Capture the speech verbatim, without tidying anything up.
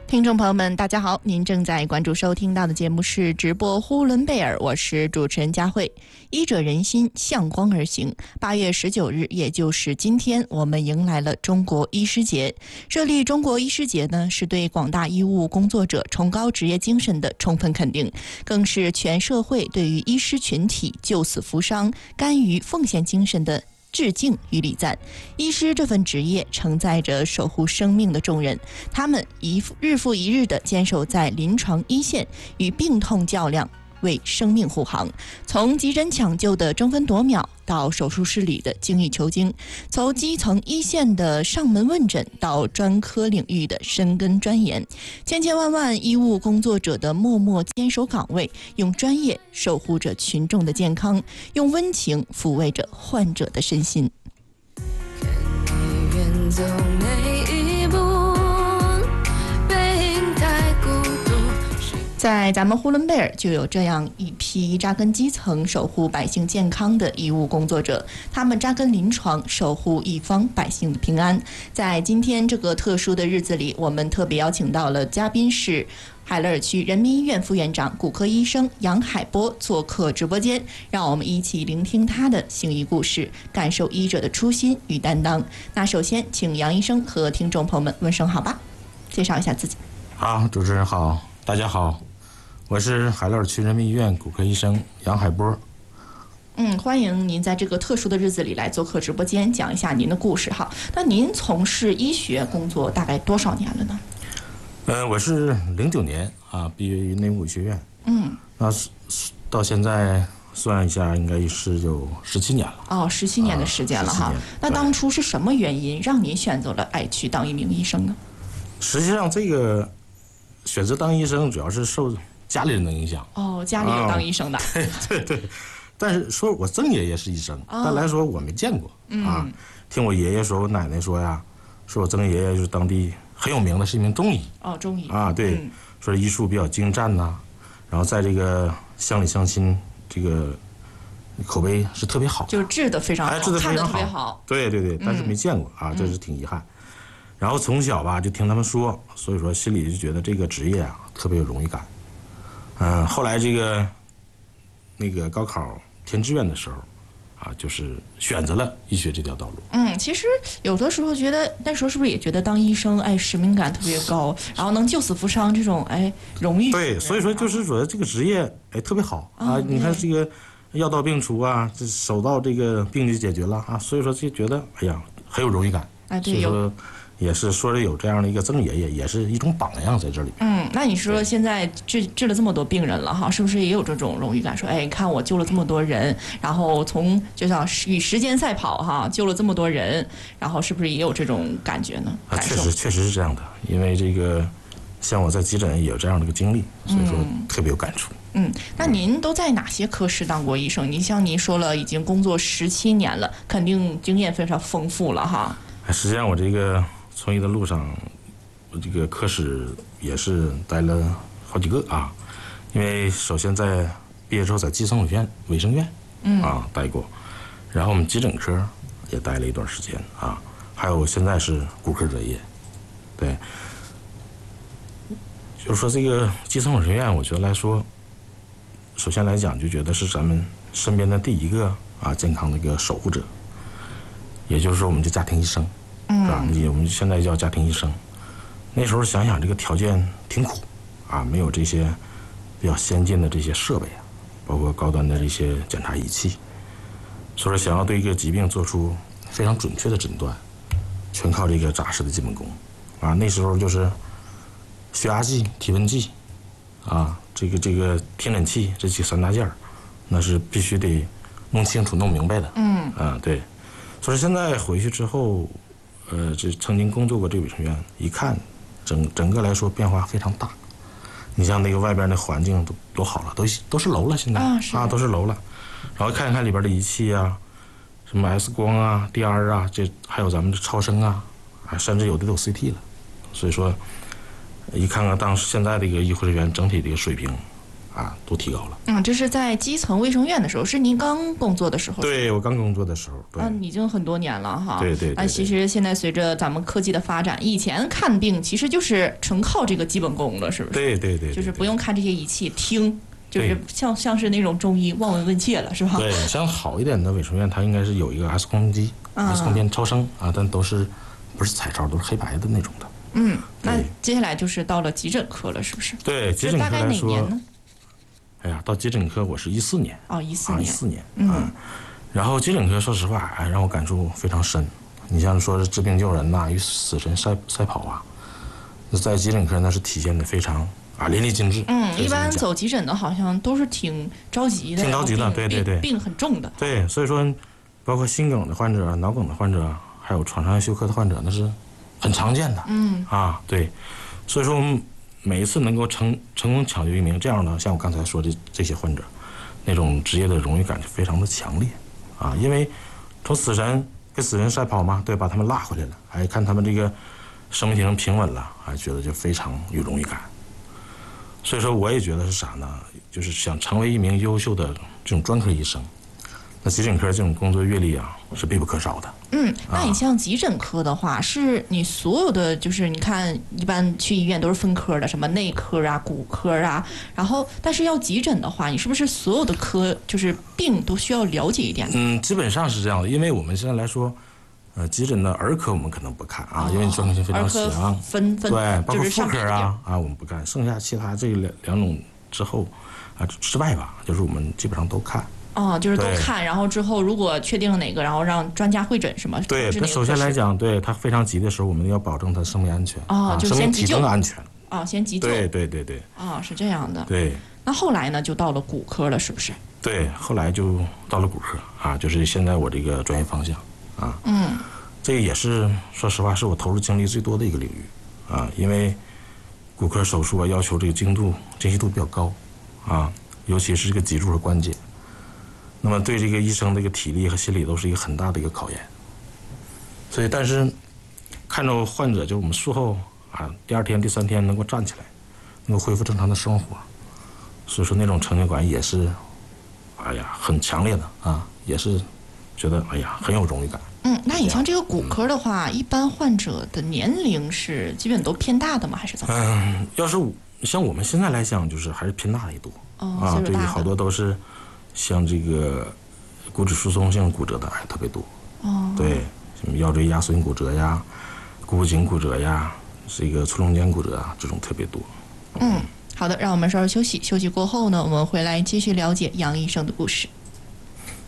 听众朋友们，大家好，您正在关注收听到的节目是直播呼伦贝尔，我是主持人佳慧。医者仁心，向光而行。八月十九日，也就是今天，我们迎来了中国医师节。设立中国医师节呢，是对广大医务工作者崇高职业精神的充分肯定，更是全社会对于医师群体救死扶伤、甘于奉献精神的致敬与礼赞。医师这份职业承载着守护生命的重任，他们一日复一日地坚守在临床一线，与病痛较量，为生命护航。从急诊抢救的争分夺秒，到手术室里的精益求精，从基层一线的上门问诊到专科领域的深耕钻研，千千万万医务工作者的默默坚守岗位，用专业守护着群众的健康，用温情抚慰着患者的身心。 看你远走每一步，背影太孤独。 在咱们呼伦贝尔就有这样一批扎根基层、守护百姓健康的医务工作者，他们扎根临床，守护一方百姓的平安。在今天这个特殊的日子里，我们特别邀请到了嘉宾是海勒尔区人民医院副院长、骨科医生杨海波做客直播间，让我们一起聆听他的行医故事，感受医者的初心与担当。那首先，请杨医生和听众朋友们问声好吧，介绍一下自己。 好，主持人好，大家好。我是海勒尔区人民医院骨科医生杨海波。 嗯，欢迎您在这个特殊的日子里来做客直播间，讲一下您的故事哈。那您从事医学工作大概多少年了呢？ 呃，我是零九年啊毕业于内务医学院。 嗯， 那到现在算一下，应该是有十七年了。 哦，十七年的时间了哈。 啊、 那当初是什么原因让您选择了哎去当一名医生呢？ 实际上，这个选择当医生主要是受家里人的影响。 哦，家里有当医生的。 对对对，但是说我曾爷爷是医生， 哦、 但来说我没见过、 嗯、 啊。听我爷爷说，我奶奶说呀，说我曾爷爷就是当地很有名的，是一名中医。 哦，中医啊，对， 嗯、 说医术比较精湛呐、啊，然后在这个乡里乡亲这个口碑是特别好， 就是治得非常好， 哎，治得非常好， 看得特别好。 对对对，但是没见过、嗯、啊，这是挺遗憾。然后从小吧就听他们说，所以说心里就觉得这个职业啊特别有荣誉感。嗯，后来这个那个高考填志愿的时候啊，就是选择了医学这条道路。 嗯，其实有的时候觉得那时候是不是也觉得当医生哎使命感特别高，然后能救死扶伤这种哎荣誉。 对，所以说就是说这个职业哎特别好啊， 啊你看这个药到病除啊，这手到这个病就解决了啊，所以说就觉得哎呀很有荣誉感。 哎，对， 所以说也是说是有这样的一个曾爷爷，也是一种榜样在这里。 嗯，那你说现在治治了这么多病人了哈，是不是也有这种荣誉感？说，哎，你看我救了这么多人，然后从就像与时间赛跑哈，救了这么多人，然后是不是也有这种感觉呢？ 啊，确实确实是这样的，因为这个像我在急诊也有这样的一个经历，所以说特别有感触。 嗯，那您都在哪些科室当过医生？您像您说了，已经工作十七年了，肯定经验非常丰富了哈。 实际上我这个从医的路上，我这个科室也是待了好几个啊，因为首先在毕业之后在基层卫院卫生院嗯啊待过，然后我们急诊科也待了一段时间啊，还有现在是骨科专业，对，就是说这个基层卫生院，我觉得来说，首先来讲就觉得是咱们身边的第一个啊健康的一个守护者，也就是说我们的家庭医生。是吧？我们现在叫家庭医生。那时候想想，这个条件挺苦，啊，没有这些比较先进的这些设备啊，包括高端的这些检查仪器，所以说想要对一个疾病做出非常准确的诊断，全靠这个扎实的基本功。啊，那时候就是血压计、体温计，啊，这个这个听诊器这几三大件儿，那是必须得弄清楚、弄明白的。 嗯， 啊，对。所以现在回去之后。呃，这曾经工作过这个卫生院，一看，整整个来说变化非常大。你像那个外边的环境都多好了，都都是楼了，现在啊, 啊都是楼了。然后看一看里边的仪器啊，什么 X 光啊、D R 啊，这还有咱们的超声啊，啊，甚至有的都有 C T 了。所以说，一看看当时现在这个医护人员整体的一个水平， 啊都提高了。 嗯，这是在基层卫生院的时候，是您刚工作的时候？ 对，我刚工作的时候，对， 啊，已经很多年了哈。 对对对对那其实现在随着咱们科技的发展，以前看病其实就是纯靠这个基本功了，是不是？ 对对对， 就是不用看这些仪器，听，就是对像像是那种中医望闻问切了，是吧？ 对，像好一点的卫生院，它应该是有一个 X 光机、 啊 X 光片超声啊，但都是不是彩超，都是黑白的那种的。 嗯，那对接下来就是到了急诊科了，是不是？ 对，急是大概哪诊科来说年，呢？ 哎呀，到急诊科我是一四年， 哦，一四啊，一年。 四年， 嗯啊，然后急诊科说实话，哎，让我感触非常深。你像说是治病救人呐、与死神赛赛跑啊，那在急诊科那是体现的非常啊淋漓尽致。 嗯，一般可以这么讲走急诊的好像都是挺着急的， 挺着急的然后病对对对病病很重的。 对，所以说，包括心梗的患者、脑梗的患者，还有创伤后休克的患者，那是很常见的。 嗯啊，对，所以说我们每一次能够成成功抢救一名这样的，像我刚才说的这些患者，那种职业的荣誉感就非常的强烈啊，因为从死神跟死神赛跑嘛，对，把他们拉回来了，还看他们这个生命体征平稳了，还觉得就非常有荣誉感。所以说，我也觉得是啥呢？就是想成为一名优秀的这种专科医生，那急诊科这种工作阅历啊是必不可少的。 嗯，那你像急诊科的话，是你所有的就是你看，一般去医院都是分科的，什么内科啊、骨科啊，然后但是要急诊的话，你是不是所有的科就是病都需要了解一点？ 嗯，基本上是这样的，因为我们现在来说，呃，急诊的儿科我们可能不看啊， 哦因为你专科性非常儿科强。 分分对，包括就是妇科上别的地儿啊啊，我们不看，剩下其他这两两种之后啊之外吧，就是我们基本上都看。 哦，就是都对看，然后之后如果确定了哪个，然后让专家会诊是吗？ 对， 是哪个那首先科室来讲，对他非常急的时候，我们要保证他生命安全哦啊，生命体就是先急救征安全。 哦，先急救。 对对对对哦，是这样的。 对那后来呢，就到了骨科了，是不是？ 对，后来就到了骨科啊，就是现在我这个专业方向啊。 嗯这个也是说实话，是我投入精力最多的一个领域啊，因为骨科手术啊，要求这个精度、精细度比较高啊，尤其是这个脊柱和关节，那么对这个医生这个体力和心理都是一个很大的一个考验。所以，但是看着患者就我们术后啊，第二天、第三天能够站起来，能够恢复正常的生活，所以说那种成就感也是，哎呀，很强烈的啊，也是觉得哎呀很有荣誉感。 嗯，那你像这个骨科的话，一般患者的年龄是基本都偏大的吗？还是怎么？ 嗯，要是像我们现在来讲，就是还是偏大的一多、 哦， 啊，对， 岁数大的。 好多都是像这个骨质疏松性骨折的哎特别多。 哦， 对，什么腰椎压损骨折呀、股颈骨折呀、这个粗中间骨折啊，这种特别多。 嗯，好的，让我们稍事休息，休息过后呢，我们回来继续了解杨医生的故事。